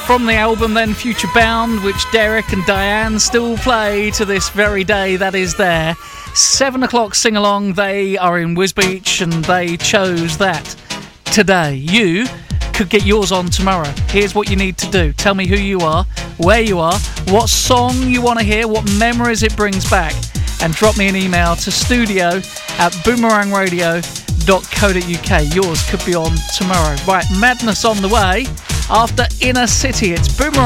from the album then Future Bound, which Derek and Diane still play to this very day. That is there. 7 o'clock sing-along. They are in Wisbech and they chose that today. You could get yours on tomorrow. Here's what you need to do. Tell me who you are, where you are, what song you want to hear, what memories it brings back, and drop me an email to studio@boomerangradio.co.uk. Yours could be on tomorrow. Right, madness on the way. After Inner City, it's Boomerang.